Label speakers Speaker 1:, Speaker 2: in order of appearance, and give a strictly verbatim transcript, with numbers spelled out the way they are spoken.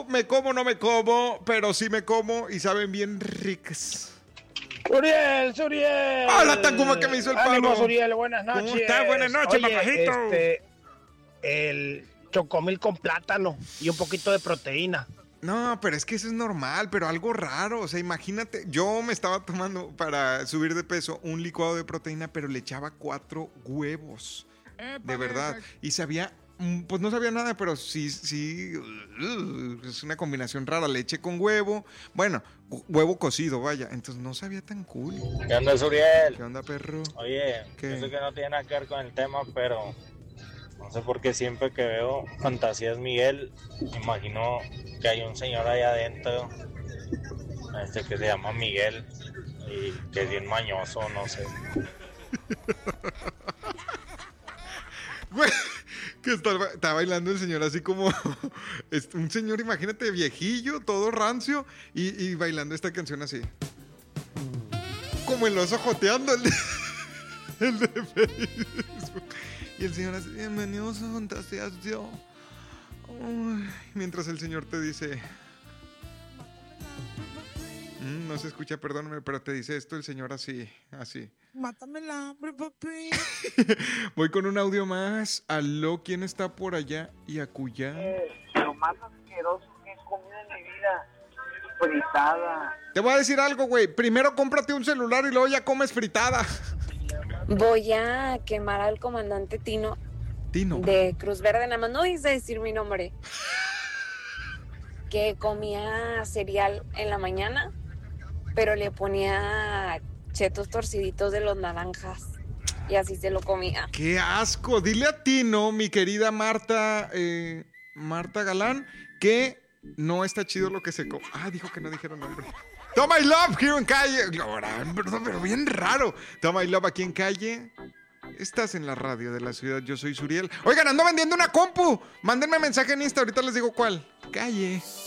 Speaker 1: como, me como, no me como, pero sí me como y saben bien ricas.
Speaker 2: ¡Uriel, Uriel!
Speaker 1: ¡Hola, Tacuma, que me hizo el paro!
Speaker 2: ¡Ánimos, Uriel! Buenas noches.
Speaker 1: ¿Cómo estás? Buenas noches,
Speaker 2: Oye,
Speaker 1: papajito.
Speaker 2: Este, el chocomil con plátano y un poquito de proteína.
Speaker 1: No, pero es que eso es normal, pero algo raro. O sea, imagínate, yo me estaba tomando para subir de peso un licuado de proteína, pero le echaba cuatro huevos. De verdad. Y sabía, pues no sabía nada, pero sí, sí, uh, es una combinación rara, leche con huevo. Bueno, huevo cocido, vaya. Entonces no sabía tan cool.
Speaker 3: ¿Qué onda, Uriel?
Speaker 1: ¿Qué onda, perro?
Speaker 3: Oye,
Speaker 1: ¿Qué?
Speaker 3: yo sé que no tiene nada que ver con el tema, pero no sé por qué siempre que veo Fantasías Miguel, me imagino que hay un señor allá adentro, este que se llama Miguel, y que es bien mañoso, no sé.
Speaker 1: Güey, que está, está bailando el señor así como un señor, imagínate, viejillo, todo rancio, y, y bailando esta canción así. Como el oso joteando el de, el de Facebook. Y el señor así, bienvenidos a Fantasías Yo. Uy, mientras el señor te dice... Mm, no se escucha, perdóname, pero te dice esto el señor así, así.
Speaker 4: Mátame el hambre, papi.
Speaker 1: Voy con un audio más. Aló, ¿quién está por allá y acullá?
Speaker 5: Eh, lo más asqueroso que he comido en mi vida, fritada.
Speaker 1: Te voy a decir algo, güey. Primero cómprate un celular y luego ya comes fritada.
Speaker 6: Voy a quemar al comandante Tino.
Speaker 1: Tino.
Speaker 6: De Cruz Verde, nada más no dice decir mi nombre. Que comía cereal en la mañana, pero le ponía chetos torciditos de los naranjas y así se lo comía.
Speaker 1: ¡Qué asco! Dile a Tino, mi querida Marta, eh, Marta Galán, que no está chido lo que se come. Ah, dijo que no dijeron nombre. Toma y Love, here en Calle. Perdón, pero bien raro. Toma y Love aquí en Calle. Estás en la radio de la ciudad, yo soy Suriel. Oigan, ando vendiendo una compu. Mándenme mensaje en Insta, ahorita les digo cuál. Calle.